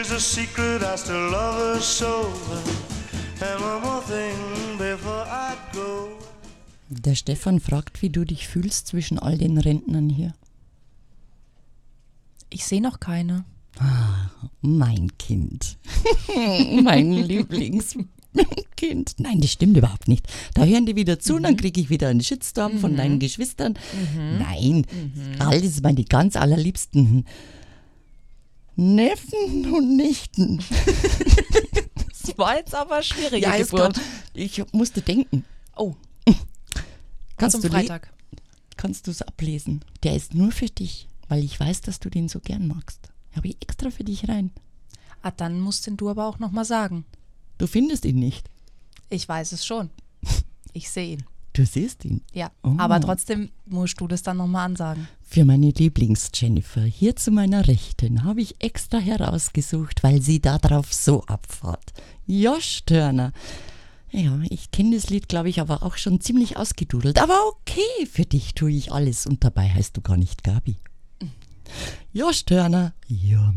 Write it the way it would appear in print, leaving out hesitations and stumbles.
Here's a secret, I still love her so. And one more thing before I go. Der Stefan fragt, wie du dich fühlst zwischen all den Rentnern hier. Ich sehe noch keine. Mein Kind. Mein Lieblingskind. Nein, das stimmt überhaupt nicht. Da hören die wieder zu, dann kriege ich wieder einen Shitstorm von deinen Geschwistern. Nein, alles meine ganz allerliebsten Neffen und Nichten. Das war jetzt aber schwierig. Ja, ich musste denken. Oh, Kannst zum du Freitag. Kannst du es ablesen? Der ist nur für dich, weil ich weiß, dass du den so gern magst. Habe ich extra für dich rein. Dann musst den du aber auch nochmal sagen. Du findest ihn nicht. Ich weiß es schon. Ich sehe ihn. Du siehst ihn. Ja, Oh. aber trotzdem musst du das dann nochmal ansagen. Für meine Lieblings-Jennifer, hier zu meiner Rechten, habe ich extra herausgesucht, weil sie darauf so abfahrt. Josh Turner. Ja, ich kenne das Lied, glaube ich, aber auch schon ziemlich ausgedudelt. Aber okay, für dich tue ich alles und dabei heißt du gar nicht Gabi. Josh Turner, you're